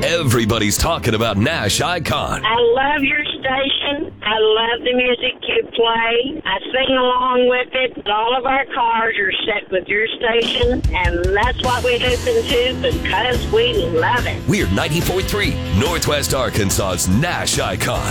Everybody's talking about Nash Icon. I love your station. I love the music you play. I sing along with it. All of our cars are set with your station, and that's what we listen to because we love it. We're 94.3, Northwest Arkansas's Nash Icon.